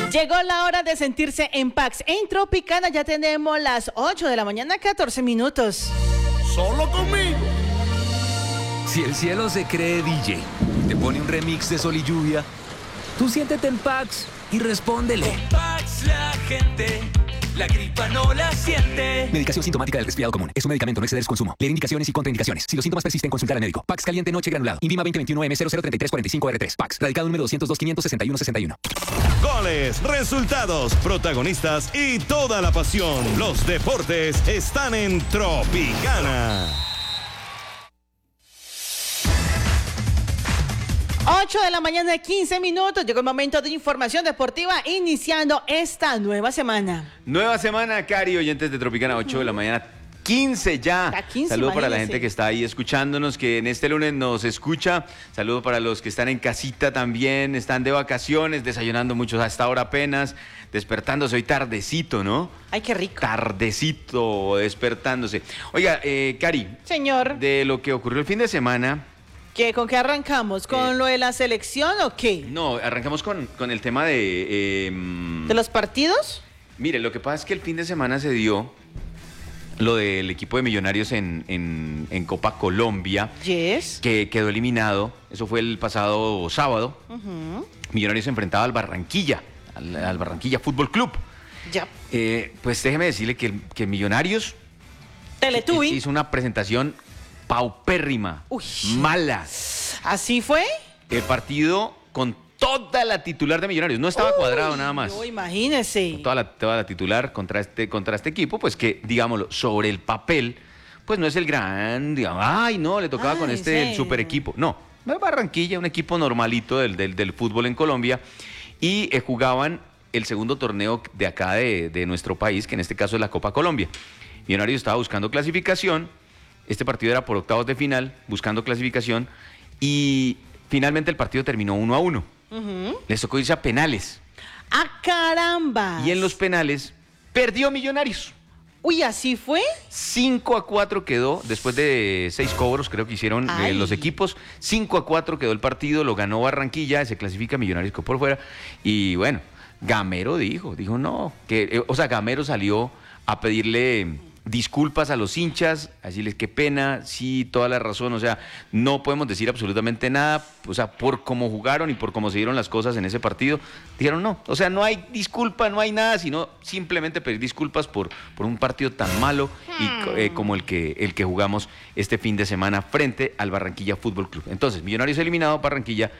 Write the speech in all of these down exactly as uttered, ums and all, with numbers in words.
Llegó la hora de sentirse en Pax. En Tropicana ya tenemos las ocho de la mañana, catorce minutos. Solo conmigo. Si el cielo se cree D J, te pone un remix de Sol y Lluvia, tú siéntete en Pax y respóndele. Con Pax la gente, la gripa no la siente. Medicación sintomática del resfriado común. Es un medicamento, no exceder su consumo. Leer indicaciones y contraindicaciones. Si los síntomas persisten, consultar al médico. Pax caliente noche granulado. Invima veinte veintiuno M cero cero treinta y tres cuarenta y cinco R tres. Pax. Radicado número doscientos dos quinientos sesenta y uno sesenta y uno. Goles, resultados, protagonistas y toda la pasión. Los deportes están en Tropicana. ocho de la mañana, quince minutos. Llegó el momento de información deportiva iniciando esta nueva semana. Nueva semana, Cari, oyentes de Tropicana, ocho de la mañana, quince ya. quince, Saludos para la imagínese. gente que está ahí escuchándonos, que en este lunes nos escucha. Saludos para los que están en casita también, están de vacaciones, desayunando muchos hasta ahora apenas, despertándose hoy tardecito, ¿no? Ay, qué rico. Tardecito, despertándose. Oiga, eh, Cari, Señor, de lo que ocurrió el fin de semana... ¿qué, ¿con qué arrancamos? ¿Con Eh, lo de la selección o qué? No, arrancamos con, con el tema de... eh, ¿De los partidos? Mire, lo que pasa es que el fin de semana se dio lo del equipo de Millonarios en, en, en Copa Colombia, Yes. que quedó eliminado. Eso fue el pasado sábado. Ujú. Millonarios se enfrentaba al Barranquilla, al, al Barranquilla Fútbol Club. Ya. Eh, pues déjeme decirle que, que Millonarios Teletubby. hizo una presentación paupérrima, Uy. mala. ¿Así fue? El partido con toda la titular de Millonarios. No estaba Uy, cuadrado nada más. No, imagínese. Toda la, toda la titular contra este, contra este equipo, pues que, digámoslo, sobre el papel, pues no es el gran, digamos, ay, no, le tocaba Ah, con ¿en este el serio? super equipo. No, Barranquilla, un equipo normalito del, del, del fútbol en Colombia, y eh, jugaban el segundo torneo de acá de, de nuestro país, que en este caso es la Copa Colombia. Millonarios estaba buscando clasificación, este partido era por octavos de final, buscando clasificación, y finalmente el partido terminó uno a uno. Ujú. Les tocó irse a penales. ¡Ah, caramba! Y en los penales perdió Millonarios. Uy, ¿así fue? cinco a cuatro quedó, después de seis cobros creo que hicieron eh, Ay. los equipos. cinco a cuatro quedó el partido, lo ganó Barranquilla, se clasifica Millonarios que por fuera. Y bueno, Gamero dijo, dijo no, que, eh, o sea, Gamero salió a pedirle disculpas a los hinchas, a decirles qué pena, sí, toda la razón, o sea, no podemos decir absolutamente nada, o sea, por cómo jugaron y por cómo se dieron las cosas en ese partido, dijeron no, o sea, no hay disculpa, no hay nada, sino simplemente pedir disculpas por, por un partido tan malo y, eh, como el que, el que jugamos este fin de semana frente al Barranquilla Fútbol Club. Entonces, Millonarios eliminado, Barranquilla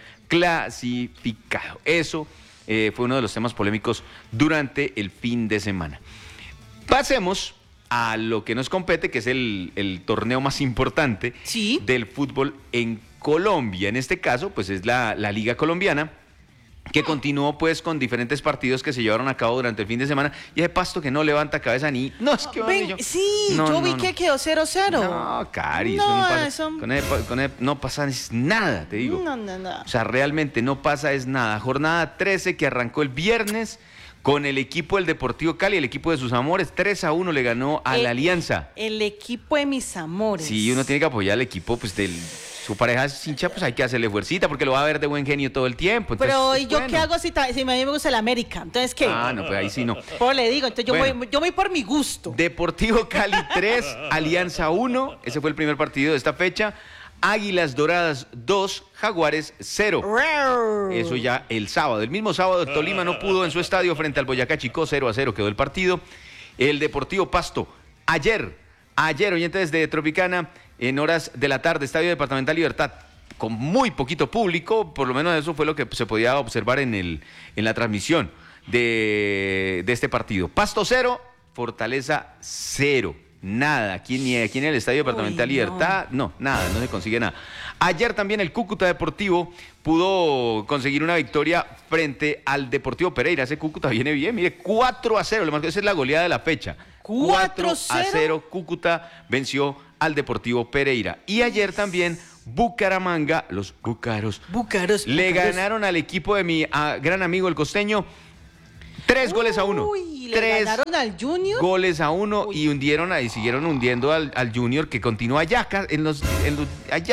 clasificado. Eso eh, fue uno de los temas polémicos durante el fin de semana. Pasemos a lo que nos compete, que es el, el torneo más importante Sí. del fútbol en Colombia. En este caso, pues es la, la Liga Colombiana, que continuó pues con diferentes partidos que se llevaron a cabo durante el fin de semana. Y ese Pasto que no levanta cabeza ni... No, es que... Ven, yo- sí, No, yo no, vi no. que quedó cero cero. No, Cari, No, eso no pasa. eso- Con ese pa- con ese no pasa es nada, te digo. No, no, no. O sea, realmente no pasa es nada. Jornada trece que arrancó el viernes con el equipo del Deportivo Cali, el equipo de sus amores. tres a uno le ganó a El- la Alianza. El equipo de mis amores. Sí, uno tiene que apoyar al equipo, pues del, su pareja es hincha, pues hay que hacerle fuercita porque lo va a ver de buen genio todo el tiempo. Entonces, Pero pues, ¿y yo bueno. qué hago si, ta- si a mí me gusta el América? Entonces, ¿qué? Ah, no, pues ahí sí no. Pues le digo, entonces yo, Bueno. voy, yo voy por mi gusto. Deportivo Cali tres, Alianza uno. Ese fue el primer partido de esta fecha. Águilas Doradas dos, Jaguares cero. Eso ya el sábado. El mismo sábado el Tolima no pudo en su estadio frente al Boyacá Chicó, cero a cero quedó el partido. El Deportivo Pasto, ayer, ayer, oyentes de Tropicana, en horas de la tarde, Estadio Departamental Libertad, con muy poquito público, por lo menos eso fue lo que se podía observar en, el, en la transmisión de, de este partido. Pasto cero, Fortaleza cero. Nada, aquí ni aquí en el Estadio Departamental Uy, Libertad, no, nada, no se consigue nada. Ayer también el Cúcuta Deportivo pudo conseguir una victoria frente al Deportivo Pereira. Ese Cúcuta viene bien, mire, cuatro a cero, le marcó, esa es la goleada de la fecha. ¿cuatro a a cero, Cúcuta venció al Deportivo Pereira. Y ayer también Bucaramanga, los búcaros, Búcaros. le búcaros. ganaron al equipo de mi ah, gran amigo el costeño tres goles a uno. Uy, le Tres ganaron al Junior. goles a uno Uy. y hundieron y siguieron hundiendo al, al Junior que continúa allá, acá, en los, en los- allá.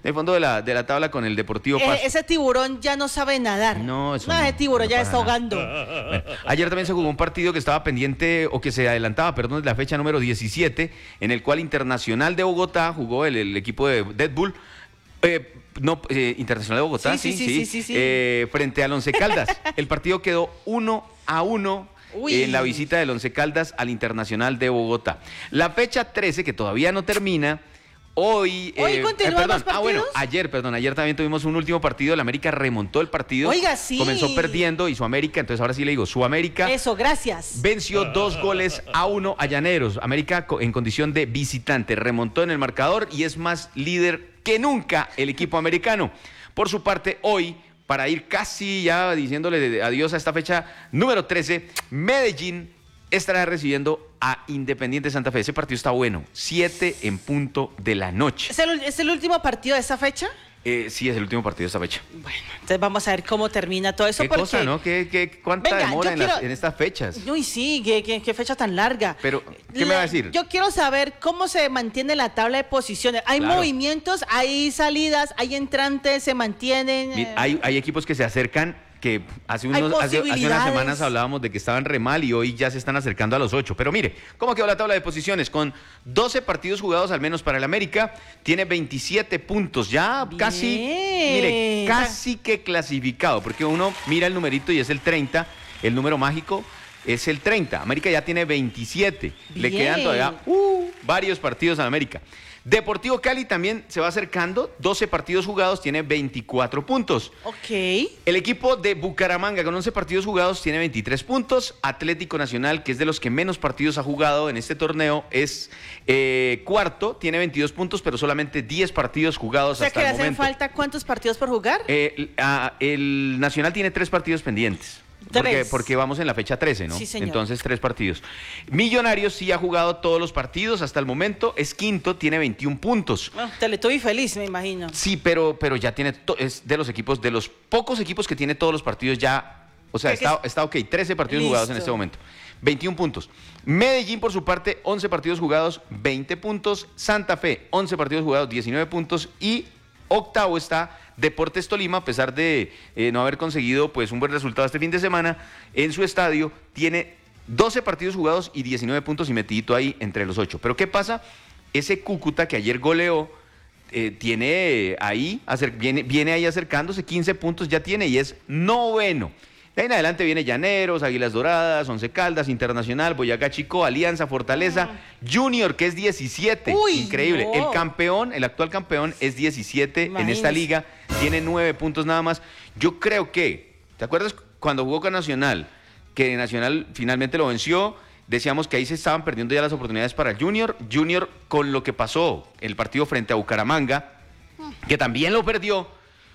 el fondo de la, de la tabla con el Deportivo Eh, Pasto. ese tiburón ya no sabe nadar. No, eso no. no, Ese tiburón no ya pasa está nada. ahogando. Bueno, ayer también se jugó un partido que estaba pendiente o que se adelantaba, perdón, de la fecha número diecisiete, en el cual Internacional de Bogotá jugó el, el equipo de Red Bull. Eh, no, eh, Internacional de Bogotá, Sí, sí, sí, sí, sí, sí, sí. eh, frente al Once Caldas. El partido quedó uno a uno. Uy. En la visita del Once Caldas al Internacional de Bogotá. La fecha trece, que todavía no termina, hoy... ¿Hoy continúan perdón, los ah, bueno, partidos? ayer, perdón, ayer también tuvimos un último partido, el América remontó el partido. Oiga, sí. Comenzó perdiendo y su América, entonces ahora sí le digo, su América... Eso, gracias. Venció dos goles a uno a Llaneros. América co- en condición de visitante remontó en el marcador y es más líder que nunca el equipo americano. Por su parte, hoy, para ir casi ya diciéndole adiós a esta fecha número trece, Medellín estará recibiendo a Independiente Santa Fe. Ese partido está bueno, siete en punto de la noche. ¿Es el, es el último partido de esta fecha? Eh, sí, es el último partido de esta fecha. Bueno, entonces vamos a ver cómo termina todo eso. Qué porque... cosa, ¿no? ¿Qué, qué, ¿Cuánta Venga, demora yo en, las- quiero- en estas fechas? Uy, sí, qué, qué- qué fecha tan larga. Pero, ¿qué me va a decir? Yo quiero saber cómo se mantiene la tabla de posiciones. Hay Claro. movimientos, hay salidas, hay entrantes, se mantienen. Mi- eh, Hay, hay equipos que se acercan, que hace, Hay unos, hace, hace unas posibilidades. semanas hablábamos de que estaban re mal y hoy ya se están acercando a los ocho. Pero mire, ¿cómo quedó la tabla de posiciones? Con doce partidos jugados al menos para el América, tiene veintisiete puntos, ya Bien. casi, mire, casi que clasificado, porque uno mira el numerito y es el treinta, el número mágico es el treinta. América ya tiene veintisiete, le Bien. quedan todavía uh, varios partidos a América. Deportivo Cali también se va acercando, doce partidos jugados, tiene veinticuatro puntos. Ok. El equipo de Bucaramanga con once partidos jugados tiene veintitrés puntos. Atlético Nacional, que es de los que menos partidos ha jugado en este torneo, es eh, cuarto, tiene veintidós puntos, pero solamente diez partidos O jugados sea hasta que le el hacen momento. falta cuántos partidos por jugar. Eh, el, ah, el Nacional tiene tres partidos pendientes. Porque, Tres. porque vamos en la fecha trece, ¿no? Sí, señor. Entonces, tres partidos. Millonarios sí ha jugado todos los partidos hasta el momento. Es quinto, tiene veintiún puntos. Bueno, Teletubby feliz, me imagino. Sí, pero, pero ya tiene, to- es de los equipos, de los pocos equipos que tiene todos los partidos ya, o sea, Que- que está, es- está ok, trece partidos jugados en Listo. este momento, veintiún puntos. Medellín, por su parte, once partidos jugados, veinte puntos. Santa Fe, once partidos jugados, diecinueve puntos. Y octavo está Deportes Tolima, a pesar de eh, no haber conseguido pues un buen resultado este fin de semana, en su estadio tiene doce partidos jugados y diecinueve puntos y metidito ahí entre los ocho. Pero ¿qué pasa? Ese Cúcuta que ayer goleó, eh, tiene ahí, acer- viene, viene ahí acercándose, quince puntos ya tiene y es noveno. De ahí en adelante viene Llaneros, Águilas Doradas, Once Caldas, Internacional, Boyacá Chico, Alianza, Fortaleza, Junior, que es diecisiete. Uy, Increíble. no. El campeón, el actual campeón es diecisiete en esta Imagínese. liga, tiene nueve puntos nada más. Yo creo que, ¿te acuerdas cuando jugó con Nacional? Que Nacional finalmente lo venció. Decíamos que ahí se estaban perdiendo ya las oportunidades para el Junior. Junior, con lo que pasó el partido frente a Bucaramanga, que también lo perdió.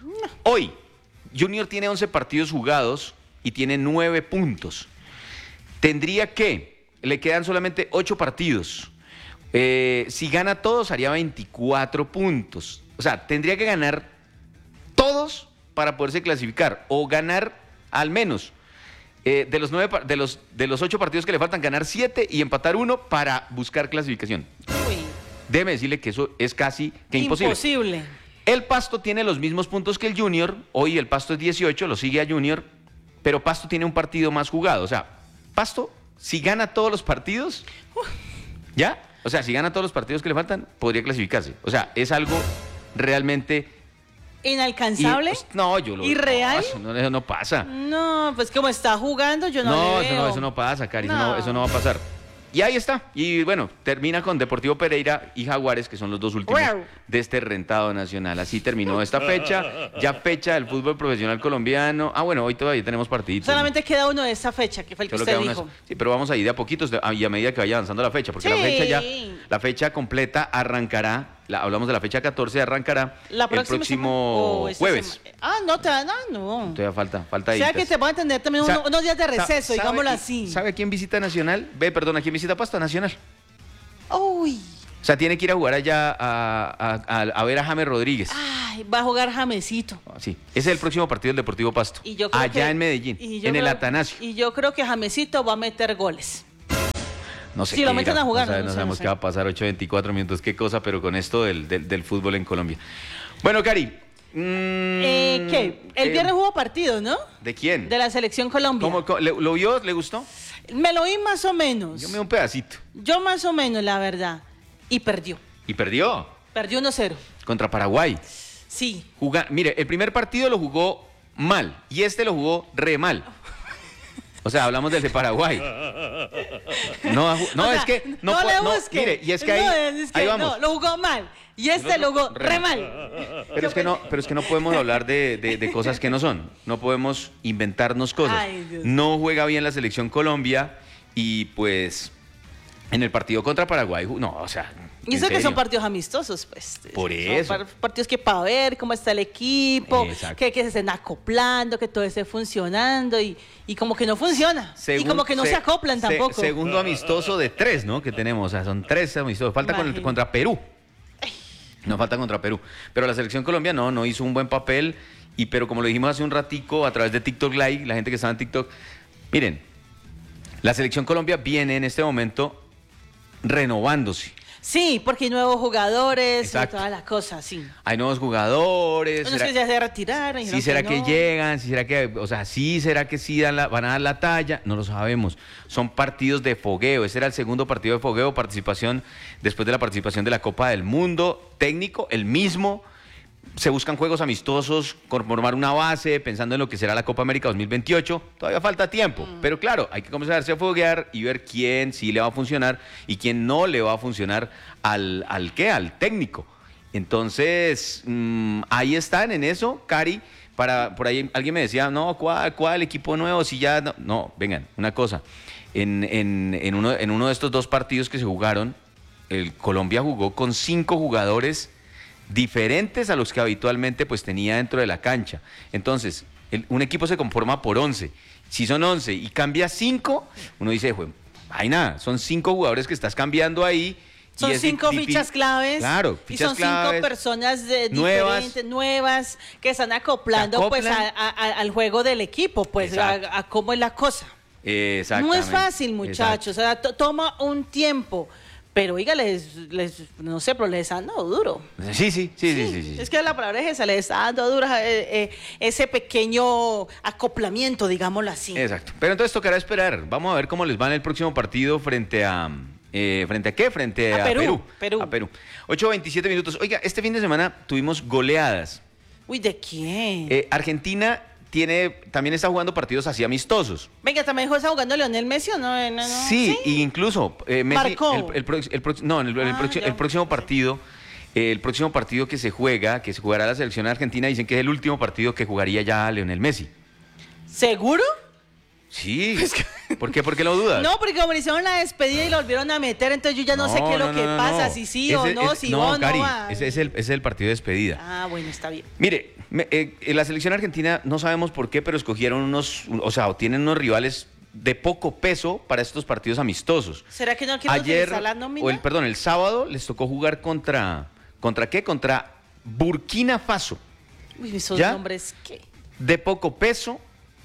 Hoy, Junior tiene once partidos jugados y tiene nueve puntos. Tendría que, le quedan solamente ocho partidos. Eh, si gana todos, haría veinticuatro puntos. O sea, tendría que ganar todos para poderse clasificar. O ganar al menos eh, de los nueve, pa- de los, de los ocho partidos que le faltan, ganar siete y empatar uno para buscar clasificación. Uy, Déjeme decirle que eso es casi que imposible. imposible. El Pasto tiene los mismos puntos que el Junior. Hoy el Pasto es dieciocho, lo sigue a Junior. Pero Pasto tiene un partido más jugado. O sea, Pasto, si gana todos los partidos, ¿ya? O sea, si gana todos los partidos que le faltan, podría clasificarse. O sea, es algo realmente... Inalcanzable. y- pues, no, yo lo ¿Irreal? No, eso, no, eso no pasa. No, pues como está jugando, yo no, No, le eso veo. no, eso no pasa, Cari. Eso, no, No. eso no va a pasar. Y ahí está. Y bueno, termina con Deportivo Pereira y Jaguares, que son los dos últimos Wow. de este rentado nacional. Así terminó esta fecha. Ya fecha del fútbol profesional colombiano. Ah, bueno, hoy todavía tenemos partiditos. Solamente queda uno de esa fecha, que fue el que Solo usted queda una- dijo. Sí, pero vamos a ir de a poquitos de- a- y a medida que vaya avanzando la fecha, porque la Sí. fecha ya, la fecha completa arrancará, la- hablamos de la fecha catorce, arrancará La el próxima próximo semana- o esta jueves. semana. Ah, no, te, no, no. Todavía falta, falta O sea días. que te van a tener también Sa- uno- unos días de sa- receso, ¿sabe digámoslo qui- así. ¿Sabe a quién visita Nacional? Ve, perdón, ¿a quién visita Pasto? Nacional. Uy, O sea, tiene que ir a jugar allá a, a- a- a ver a James Rodríguez. ay, va a jugar Jamesito. Ah, sí, ese es el próximo partido del Deportivo Pasto. Y yo creo allá que- en Medellín, y yo en el creo- Atanasio. Y yo creo que Jamesito va a meter goles. No sé si qué lo meten irá, a jugar, No, sabe- no no sé, sabemos no sé. qué va a pasar, ocho veinticuatro minutos, qué cosa, pero con esto del, del, del fútbol en Colombia. Bueno, Cari. mm, Eh, ¿Qué? El eh, viernes hubo partido, ¿no? ¿De quién? De la selección Colombia. ¿Cómo- cómo- le- ¿Lo vio? ¿Le gustó? Me lo vi más o menos. Yo me di un pedacito. Yo más o menos, la verdad. Y perdió. Y perdió Perdió uno cero. contra Paraguay. Sí. Juga- Mire, el primer partido lo jugó mal y este lo jugó re mal. O sea, hablamos del de Paraguay. No, ha ju- no O sea, es que no, no pu- le no, busque. mire, y es que ahí, No, es que ahí no, vamos. lo jugó mal. Y este lo jugó re mal. Pero es que no, pero es que no podemos hablar de, de- de cosas que no son. No podemos inventarnos cosas. Ay, Dios. No juega bien la selección Colombia y pues en el partido contra Paraguay, ju- no, o sea. Y en eso que son serio. partidos amistosos, pues. Por Son eso. par- partidos que para ver cómo está el equipo, Exacto. que, que se estén acoplando, que todo esté funcionando y, y como que no funciona. y Segun- como que no se, se- acoplan se- tampoco. Segundo amistoso de tres, ¿no? Que tenemos, o sea, son tres amistosos. Falta con el- Imagínate. contra Perú. No falta contra Perú. Pero la selección Colombia no, no hizo un buen papel. Y pero como lo dijimos hace un ratico a través de TikTok Live, la gente que estaba en TikTok, miren, la selección Colombia viene en este momento renovándose. Sí, porque hay nuevos jugadores y Exacto. todas las cosas, sí. Hay nuevos jugadores. Unos ¿será- que ya se retiraron. Sí, será que no. llegan, sí, será que, o sea, sí, será que sí dan la- van a dar la talla, no lo sabemos. Son partidos de fogueo, ese era el segundo partido de fogueo, participación, después de la participación de la Copa del Mundo, técnico, el mismo. Se buscan juegos amistosos, conformar una base, pensando en lo que será la Copa América dos mil veintiocho. Todavía falta tiempo, pero claro, hay que comenzarse a foguear y ver quién sí le va a funcionar y quién no le va a funcionar al, al ¿qué? Al técnico. Entonces, mm, ahí están en eso, Cari. Para, por ahí alguien me decía, no, ¿cuál, cuál equipo nuevo? Si ya no, no, vengan, una cosa. En, en, en, uno, en uno de estos dos partidos que se jugaron, el Colombia jugó con cinco jugadores diferentes a los que habitualmente pues tenía dentro de la cancha. Entonces, el- un equipo se conforma por once. Si son once y cambia cinco, uno dice, "Jue- ay nada, son cinco jugadores que estás cambiando ahí. y Son es cinco difí- fichas claves. Claro, y fichas son claves, cinco personas de- nuevas. diferentes, nuevas, que están acoplando Se pues a- acoplan. a- a- al juego del equipo, pues a, Exacto. a cómo es la cosa. No Exactamente. es fácil, muchachos. O sea, to- toma un tiempo. Pero oiga, les, les, no sé, pero les está dando duro. Exacto. Sí, sí, sí, sí, sí, sí. Es que la palabra es esa, les está dando duro eh, eh, ese pequeño acoplamiento, digámoslo así. Exacto. Pero entonces tocará esperar. Vamos a ver cómo les va en el próximo partido frente a... eh, ¿Frente a qué? Frente A a, Perú, Perú. A Perú. ocho veintisiete minutos. Oiga, este fin de semana tuvimos goleadas. Uy, ¿de quién? Eh, Argentina tiene, también está jugando partidos así amistosos. Venga, también está jugando Leonel Messi, ¿o no? Eh, no, no. Sí, e incluso eh, Messi, Marcó. el, el prox- el prox- no, el, el Ah, proxi- ya. el próximo partido, eh, el próximo partido que se juega, que se jugará la selección argentina, dicen que es el último partido que jugaría ya Leonel Messi. ¿Seguro? Sí. ¿Por qué? ¿Por qué lo dudas? No, porque como le hicieron la despedida y lo volvieron a meter, entonces yo ya no, sé qué es lo no, que no, no, pasa, no. si sí o Ese no, es- si va o no Cari, va. ese es el, ese es el partido de despedida. Ah, bueno, está bien. Mire, me- eh, en la selección argentina no sabemos por qué, pero escogieron unos, o sea, o tienen unos rivales de poco peso para estos partidos amistosos. ¿Será que no quieren Ayer, utilizar la nómina? o el, perdón, el sábado les tocó jugar contra, ¿contra qué? Contra Burkina Faso, Uy, esos ¿Ya? nombres, ¿qué? de poco peso.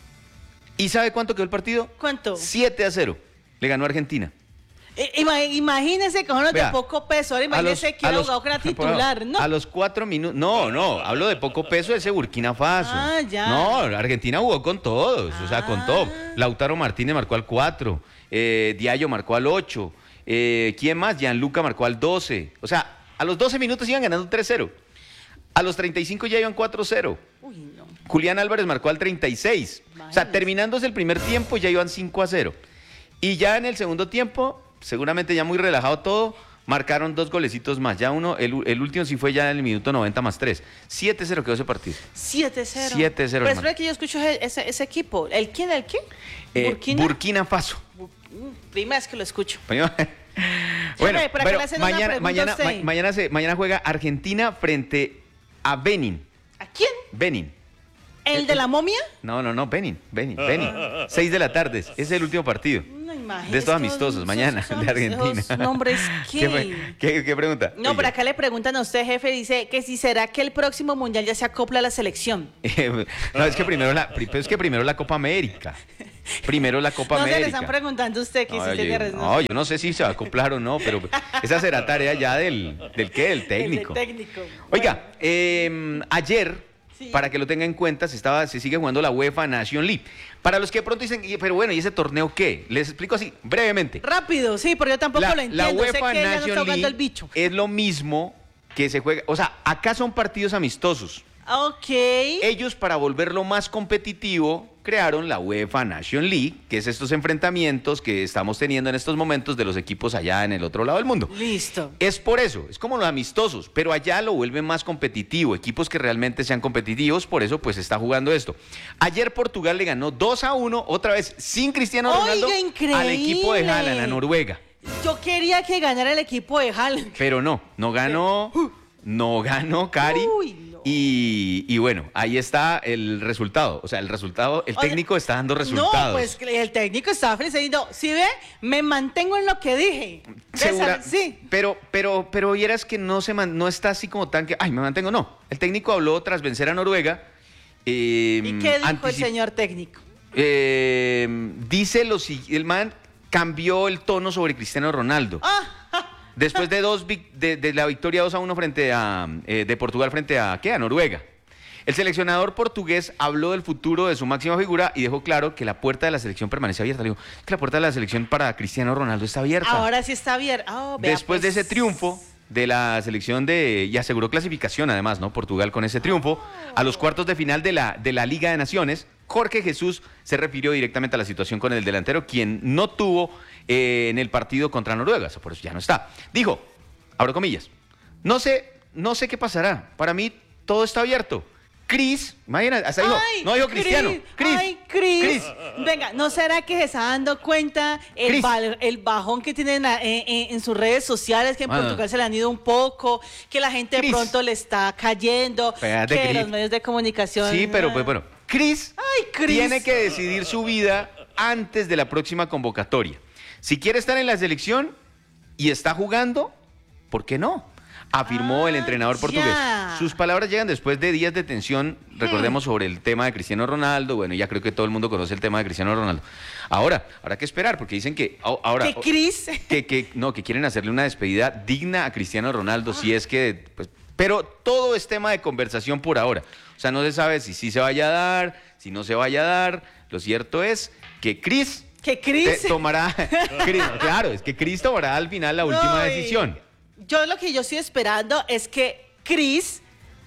¿Y sabe cuánto quedó el partido? ¿Cuánto? siete a cero. Le ganó Argentina. Eh, ima- imagínese que son los de Vea, poco peso. Ahora imagínese que a era los- jugado que era por titular, favor, ¿no? A los cuatro minutos. No, no, hablo de poco peso ese Burkina Faso. Ah, ya. No, Argentina jugó con todos, o sea, con Ah. todo. Lautaro Martínez marcó al cuatro, eh, Diallo marcó al ocho, eh, ¿quién más? Gianluca marcó al doce. O sea, a los doce minutos iban ganando tres cero. A los treinta y cinco ya iban cuatro cero. Uy, no. Julián Álvarez marcó al treinta y seis. O sea, Imagínese. terminándose el primer tiempo ya iban cinco a cero. Y ya en el segundo tiempo, seguramente ya muy relajado todo, marcaron dos golecitos más. Ya uno, el, el último sí fue ya en el minuto noventa más tres. siete cero quedó ese partido. siete cero. siete cero, Pero hermano. espera que yo escucho ese, ese- ese equipo. ¿El quién? ¿El qué? Eh, ¿Burkina? Burkina Faso. Mm, Primera vez que lo escucho. Bueno, Hombre, ¿para qué pero le hacen una mañana, pregunta mañana, a usted? ma- mañana, se, mañana juega Argentina frente a Benin. ¿A quién? Benin. ¿El de la momia? No, no, no, Benin, Benin, Benin. seis de la tarde, ese es el último partido. No, imagínese. De estos amistosos, mañana, esos- de Argentina. esos nombres, ¿Qué, ¿qué? fue? ¿Qué, qué pregunta? No, Oye. por acá le preguntan a usted, jefe, dice que si será que el próximo mundial ya se acopla a la selección. no, es que primero la, pri- pero es que primero la Copa América. primero la Copa no América. se le están preguntando a usted que No, si yo, tiene razón. no, yo no sé si se va a acoplar o no, pero esa será tarea ya del, ¿del qué? Del técnico. El técnico. Oiga, eh, ayer, Sí. para que lo tenga en cuenta, se, estaba, se sigue jugando la UEFA Nation League. Para los que de pronto dicen, "Y- pero bueno, ¿y ese torneo qué?" Les explico así, brevemente. Rápido, sí, porque yo tampoco La, lo entiendo. la sé UEFA que ya no Nation está jugando League el bicho. es lo mismo que se juega, o sea, acá son partidos amistosos. Ok. Ellos, para volverlo más competitivo, crearon la UEFA Nation League, que es estos enfrentamientos que estamos teniendo en estos momentos de los equipos allá en el otro lado del mundo. Listo. Es por eso, es como los amistosos, pero allá lo vuelven más competitivo, equipos que realmente sean competitivos, por eso pues está jugando esto. Ayer Portugal le ganó dos a uno, otra vez sin Cristiano Oiga, Ronaldo, increíble. al equipo de Haaland, a Noruega. Yo quería que ganara el equipo de Haaland. Pero no, no ganó, no ganó Cari. Uy, no. Y, y bueno, ahí está el resultado. O sea, el resultado, el O sea, técnico está dando resultados. No, pues el técnico estaba feliz diciendo, si ve, me mantengo en lo que dije. Segura- Esa- sí. Pero, pero, pero vieras que no se man- no está así como tan que, ay, me mantengo, no. El técnico habló tras vencer a Noruega. eh, ¿Y qué dijo el anticip- señor técnico? eh, dice lo siguiente, el man cambió el tono sobre Cristiano Ronaldo. Ah, Después de dos vic- de, de la victoria dos a uno frente a eh, de Portugal frente a ¿qué? A Noruega. El seleccionador portugués habló del futuro de su máxima figura y dejó claro que la puerta de la selección permanece abierta. Le dijo que la puerta de la selección para Cristiano Ronaldo está abierta. ahora sí está bien. Ah, vea, Después de pues. ese triunfo de la selección de y aseguró clasificación además, ¿no? Portugal con ese triunfo a los cuartos de final de la de la Liga de Naciones. Jorge Jesús se refirió directamente a la situación con el delantero, quien no tuvo eh, en el partido contra Noruega, por eso ya no está. Dijo, abro comillas, no sé, no sé qué pasará. Para mí todo está abierto. Cris, imagínate, hasta dijo, Ay, no dijo Cristiano. Cris, Ay, Cris. Cris. Venga, ¿no será que se está dando cuenta el, Cris. bal- el bajón que tienen a- en, en- en sus redes sociales, que en Ah. Portugal se le han ido un poco, que la gente de Cris. pronto le está cayendo, Espérate, que Cris. los medios de comunicación... Sí, pero ah, pues bueno, Cris Ay, Cris. tiene que decidir su vida antes de la próxima convocatoria. Si quiere estar en la selección y está jugando, ¿por qué no? Afirmó Ah, el entrenador portugués. ya. Sus palabras llegan después de días de tensión, recordemos, sobre el tema de Cristiano Ronaldo. Bueno, ya creo que todo el mundo conoce el tema de Cristiano Ronaldo. Ahora, habrá que esperar, porque dicen que a- ahora... Que Cris... que, que no, que quieren hacerle una despedida digna a Cristiano Ronaldo, si es que, pues, pero todo es tema de conversación por ahora. O sea, no se sabe si sí se vaya a dar, si no se vaya a dar. Lo cierto es que Cris Que Cris... te- tomará, Cris- claro, es que Cris tomará al final la última No, y- decisión. Yo lo que yo estoy esperando es que Cris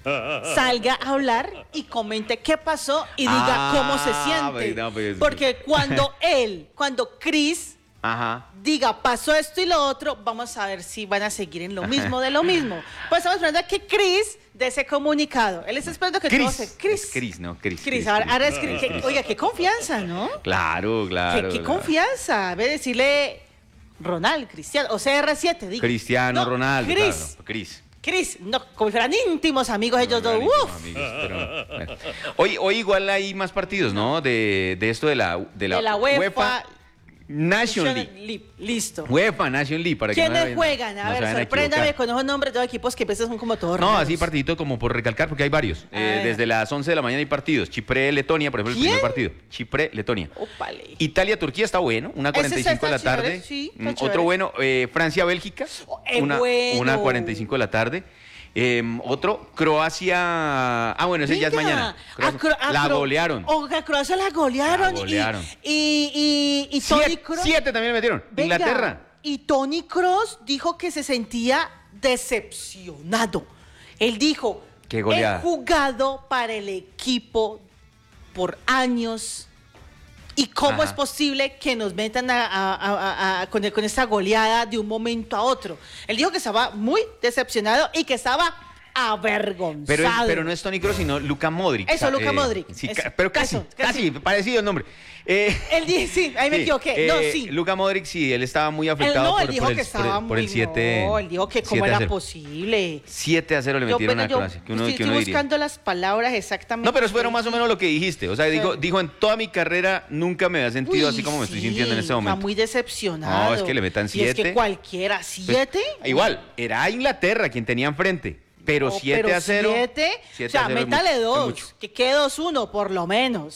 salga a hablar y comente qué pasó y diga Ah, cómo se siente. bueno, pues- Porque cuando él, cuando Cris Ajá. diga pasó esto y lo otro, vamos a ver si van a seguir en lo mismo de lo mismo. Pues estamos esperando a que Cris dé ese comunicado. Él está esperando que todo Cris. se... Cris. Es Cris, no, Cris. Cris, ahora, ahora es Cris. Que- Oiga, qué confianza, ¿no? Claro, claro. qué qué claro. confianza. A ver, decirle Ronald, Cristiano, o C R siete, diga. Cristiano No, Ronaldo, Cris. claro, Cris. Cris, no, como si fueran íntimos amigos ellos dos. Rarísimo, Uf. amigos, pero, bueno. Hoy, hoy igual hay más partidos, ¿no? De, de esto de la, de la, De la UEFA Nation League. League. Listo. UEFA Nation League. Para que no ¿Quiénes vayan- juegan? A no se ver, vayan a sorpréndame equivocar. con esos nombres de los equipos que a veces son como todos No, raros. así partidito como por recalcar, porque hay varios. A Eh, ver. desde las once de la mañana hay partidos. Chipre-Letonia, por ejemplo, el ¿Quién? primer partido. Chipre-Letonia. Ópale. Italia-Turquía está bueno, una Ese cuarenta y cinco de la está tarde. chévere, sí, está Mm, chévere. Otro bueno, eh, Francia-Bélgica, Oh, es una, bueno. una cuarenta y cinco de la tarde. Eh, otro, Croacia. Ah, bueno, ese ya es Venga, mañana. a Croacia- Cro- a la Cro- golearon. Oiga, Croacia la golearon. La y- golearon. Y, y, y, Tony Siete, Kroos- siete también le metieron. Venga, Inglaterra. Y Tony Cross dijo que se sentía decepcionado. Él dijo, Qué goleada. he jugado para el equipo por años. ¿Y cómo Ajá. es posible que nos metan a- a- a- a- con, el- con esta goleada de un momento a otro? Él dijo que estaba muy decepcionado y que estaba avergonzado. Pero, pero no es Toni Kroos, sino Luka Modric. Eso, Sa- Luka Modric. Sí, Eso, ca- pero casi, eso, casi, casi. parecido el nombre. Eh, Él dijo, sí, ahí me sí, equivoqué. No, eh, sí. Luka Modric, sí, él estaba muy Él afectado no, él por, dijo por el, que por el- estaba por el muy... siete. No, él dijo que cómo siete a era cero. posible. siete a cero le Yo, metieron pero a yo Croacia. Que uno, estoy, que estoy uno diría. buscando las palabras exactamente. No, pero fueron más o menos lo que dijiste. O sea, dijo, Sí. dijo en toda mi carrera nunca me había sentido Uy, así como me estoy sí, sintiendo en este está momento. muy decepcionado. No, es que le metan Y es siete. que cualquiera, Pues, ¿siete? igual, era Inglaterra quien tenía enfrente. Pero No, siete pero a cero. siete, siete o sea, a cero es métale mucho, es dos, mucho. que quede dos uno por lo menos. Bueno,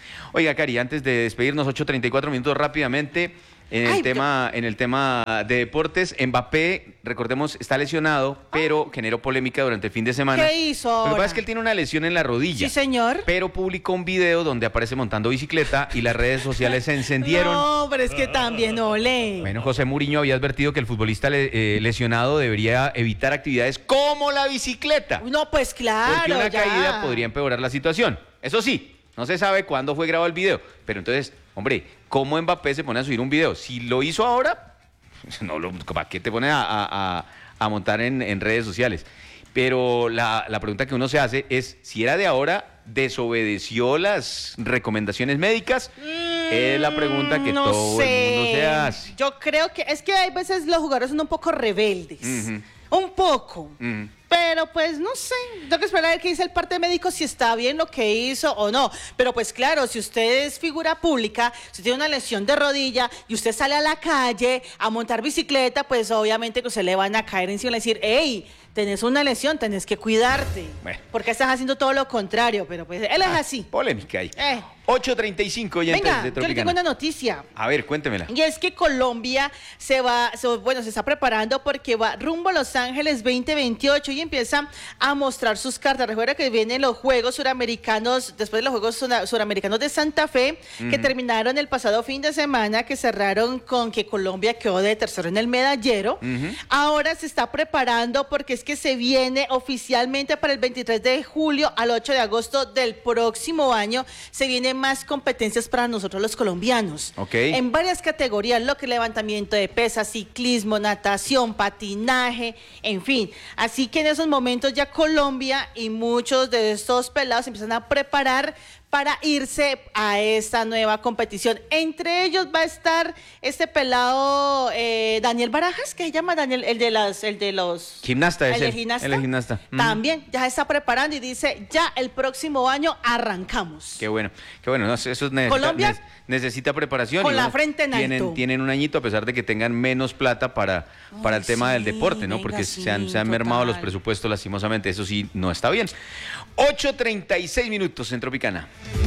Oiga, Cari, antes de despedirnos, ocho treinta y cuatro minutos rápidamente. En el, Ay, tema, en el tema de deportes, Mbappé, recordemos, está lesionado, pero generó polémica durante el fin de semana. ¿Qué hizo Lo que ahora? pasa es que él tiene una lesión en la rodilla. Sí, señor. Pero publicó un video donde aparece montando bicicleta y las redes sociales se encendieron. No, pero es que también ole. Bueno, José Mourinho había advertido que el futbolista le- eh, lesionado debería evitar actividades como la bicicleta. No, pues claro. Porque una ya. caída podría empeorar la situación. Eso sí, no se sabe cuándo fue grabado el video. Pero entonces, hombre, ¿cómo Mbappé se pone a subir un video? Si lo hizo ahora, no lo, ¿para qué te pone a, a- a- a montar en, en redes sociales? Pero la, la pregunta que uno se hace es, si era de ahora, ¿desobedeció las recomendaciones médicas? Es la pregunta que Mm, no todo sé. el mundo se hace. Yo creo que es que hay veces los jugadores son un poco rebeldes. Ujú. Un poco. Ujú. Pero pues no sé, tengo que esperar a ver qué dice el parte médico, si está bien lo que hizo o no. Pero pues claro, si usted es figura pública, si tiene una lesión de rodilla y usted sale a la calle a montar bicicleta, pues obviamente que usted le van a caer encima y decir, hey, tenés una lesión, tenés que cuidarte. Bueno. Porque estás haciendo todo lo contrario, pero pues él es Ah, así. Polémica ahí. Eh. ocho treinta y cinco oyentes Venga, de yo le tengo Tropicana. una noticia. A ver, cuéntemela. Y es que Colombia se va, se- bueno, se está preparando porque va rumbo a Los Ángeles veinte veintiocho y empieza a mostrar sus cartas. Recuerda que vienen los Juegos Suramericanos, después de los Juegos Sura- Suramericanos de Santa Fe, que terminaron el pasado fin de semana, que cerraron con que Colombia quedó de tercero en el medallero. Ahora se está preparando porque es que se viene oficialmente para el veintitrés de julio al ocho de agosto del próximo año, se vienen más competencias para nosotros los colombianos. Ok. En varias categorías, lo que es levantamiento de pesas, ciclismo, natación, patinaje, en fin. Así que en esos momentos ya Colombia y muchos de estos pelados se empiezan a preparar para irse a esta nueva competición. Entre ellos va a estar este pelado eh, Daniel Barajas, que se llama Daniel, el de las, el de los Gimnasta es el del él, gimnasta. él es gimnasta. Ujú. También ya se está preparando y dice, ya el próximo año arrancamos. Qué bueno, qué bueno. No, eso necesita, Colombia, ne- necesita preparación. con y la bueno, frente en tienen, alto. tienen un añito a pesar de que tengan menos plata para, para el Ay, tema del sí, deporte, ¿no? venga, Porque sí, se han, se han mermado los total. presupuestos lastimosamente. Eso sí, no está bien. ocho treinta y seis minutos en Tropicana.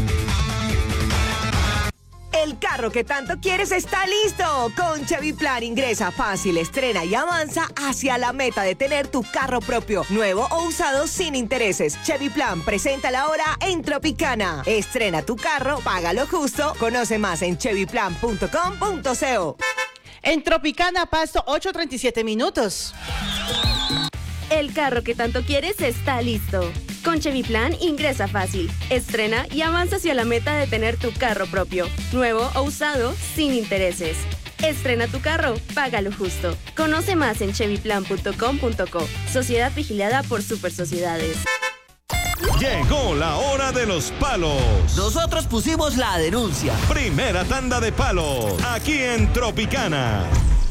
El carro que tanto quieres está listo. Con Chevy Plan ingresa fácil, estrena y avanza hacia la meta de tener tu carro propio, nuevo o usado sin intereses. Chevy Plan presenta la hora en Tropicana. Estrena tu carro, págalo justo. Conoce más en chevy plan punto com punto co. En Tropicana, Pasto, ocho treinta y siete minutos. El carro que tanto quieres está listo. Con Chevy Plan ingresa fácil, estrena y avanza hacia la meta de tener tu carro propio, nuevo o usado, sin intereses. Estrena tu carro, págalo justo. Conoce más en chevy plan punto com punto co. Sociedad vigilada por Super Sociedades. Llegó la hora de los palos. Nosotros pusimos la denuncia. Primera tanda de palos. Aquí en Tropicana.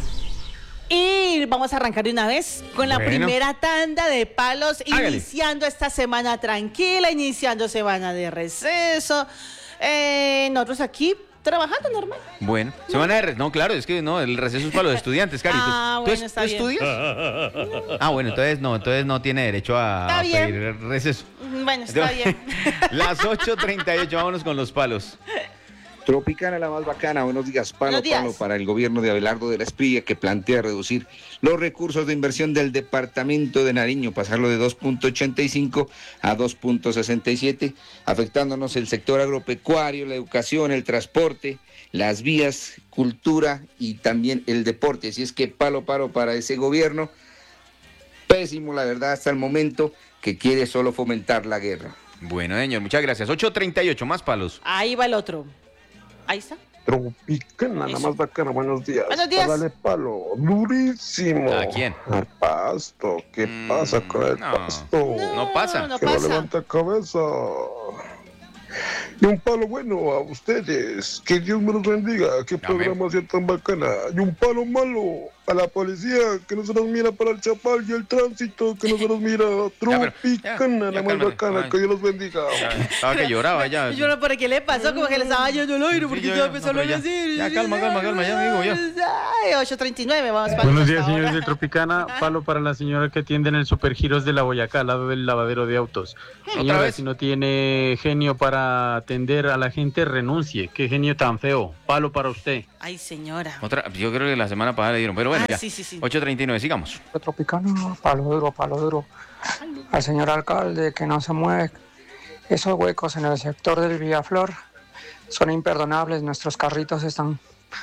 Y vamos a arrancar de una vez con la Bueno. primera tanda de palos, Hágale. iniciando esta semana tranquila, iniciando semana de receso. Eh, nosotros aquí trabajando normal. Bueno, semana de... re- No, claro, es que no, el receso es para los estudiantes, Cari. ¿Tú- Ah, tú, bueno, es- está tú bien. estudias? Ah, bueno, entonces no, entonces no tiene derecho a, Está a bien. pedir receso. Bueno, está bien. Las ocho treinta y ocho, vámonos con los palos. Tropicana, la más bacana. Buenos días. Palo, Buenos días. palo para el gobierno de Abelardo de la Espriella, que plantea reducir los recursos de inversión del departamento de Nariño, pasarlo de dos punto ochenta y cinco a dos punto sesenta y siete, afectándonos el sector agropecuario, la educación, el transporte, las vías, cultura y también el deporte. Así es que palo, palo para ese gobierno. Pésimo, la verdad, hasta el momento, que quiere solo fomentar la guerra. Bueno, señor, muchas gracias. ocho treinta y ocho, más palos. Ahí va el otro. Ahí está. Tropicana, la Eso. más bacana, buenos días. Buenos días. Dale palo, durísimo. ¿A quién? Al pasto, ¿qué Mm, pasa con el no. pasto? No pasa. No que no pasa. levanta cabeza. Y un palo bueno a ustedes, que Dios me los bendiga, qué Amén. programación tan bacana. Y un palo malo a la policía, que no se nos mira para el chapal y el tránsito, que no se nos mira. pero, Tropicana, ya, ya, la más cálmate. bacana, Ay. que Dios los bendiga. Estaba que lloraba ya. Yo no, ¿por qué le pasó? Como que le estaba yendo el oído, porque Sí, ya, yo ya, empezó a hombre, ya. decir. Ya, calma, calma, calma, ya, amigo, ya. Ay, ocho treinta y nueve, vamos para Buenos días, señores de Tropicana. Palo para la señora que atiende en el Supergiros de la Boyacá, al lado del lavadero de autos. Señora, si no tiene genio para atender a la gente, renuncie. Qué genio tan feo. Palo para usted. Ay, señora. Otra, yo creo que la semana pasada le dieron, pero bueno, Ah, ya. sí, sí, sí. ocho treinta y nueve, sigamos. Tropicana, palo duro, palo duro. Al señor alcalde que no se mueve. Esos huecos en el sector del Villaflor son imperdonables. Nuestros carritos están,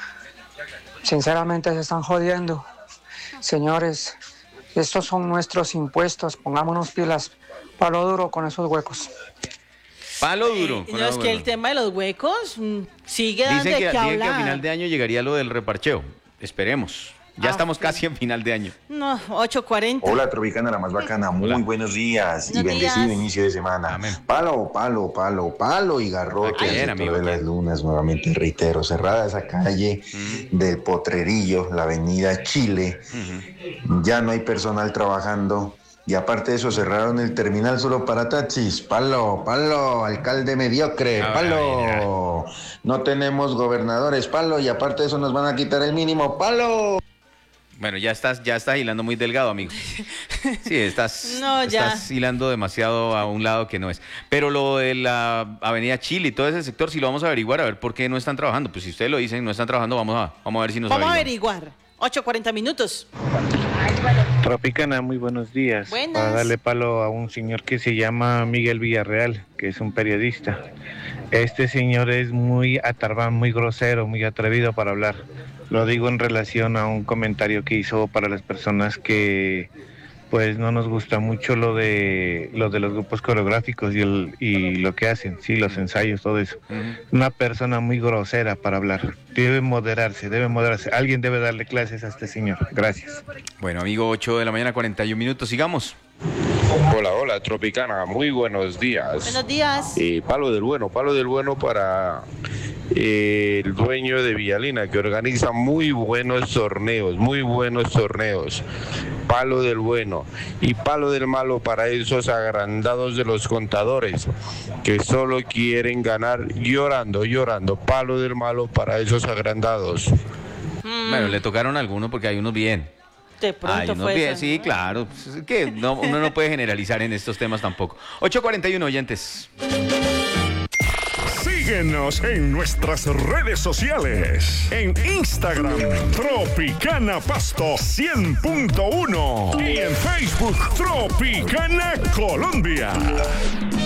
sinceramente, se están jodiendo. Señores, estos son nuestros impuestos. Pongámonos pilas. Palo duro con esos huecos. Palo duro. No, es que el tema de los huecos mm, sigue dando Dicen de que, qué dicen que a hablar. final de año llegaría lo del reparcheo. Esperemos. Ya Ah, estamos sí. casi en final de año. No, ocho cuarenta. Hola, Tropicana, la más bacana. Muy Hola. buenos días y Buenos bendecido días. inicio de semana. Amén. Palo, palo, palo, palo y garrote. ¿A quién, al sector amigo? de las lunas, nuevamente reitero. Cerrada esa calle del Potrerillo, la avenida Chile. Ya no hay personal trabajando. Y aparte de eso, cerraron el terminal solo para taxis. Palo, palo, alcalde mediocre, Ah, palo. No tenemos gobernadores, palo. Y aparte de eso, nos van a quitar el mínimo, palo. Bueno, ya estás, ya estás hilando muy delgado, amigo. Sí, estás, No, ya. estás hilando demasiado a un lado que no es. Pero lo de la Avenida Chile y todo ese sector, sí lo vamos a averiguar, a ver por qué no están trabajando. Pues si ustedes lo dicen, no están trabajando, vamos a, vamos a ver si nos Vamos a averiguan. averiguar. ocho cuarenta minutos. Tropicana, muy buenos días. Buenas. Para darle palo a un señor que se llama Miguel Villarreal, que es un periodista. Este señor es muy atarbán, muy grosero, muy atrevido para hablar. Lo digo en relación a un comentario que hizo para las personas que pues no nos gusta mucho lo de lo de los grupos coreográficos y, el, y lo que hacen, sí, los ensayos, todo eso. Una persona muy grosera para hablar. Debe moderarse, debe moderarse. Alguien debe darle clases a este señor. Gracias. Bueno, amigo, ocho de la mañana, cuarenta y un minutos, sigamos. Hola, hola, Tropicana, muy buenos días. Buenos días. Eh, palo del bueno, palo del bueno para eh, el dueño de Villalina, que organiza muy buenos torneos, muy buenos torneos. Palo del bueno. Y palo del malo para esos agrandados de los contadores, que solo quieren ganar llorando, llorando. Palo del malo para esos agrandados. Bueno, le tocaron a algunos porque hay unos bien. De pronto Hay unos fue bien, eso, sí, ¿no? claro. Pues es que no, uno no puede generalizar en estos temas tampoco. ocho cuarenta y uno, oyentes. Síguenos en nuestras redes sociales. En Instagram, Tropicana Pasto cien punto uno. Y en Facebook, Tropicana Colombia.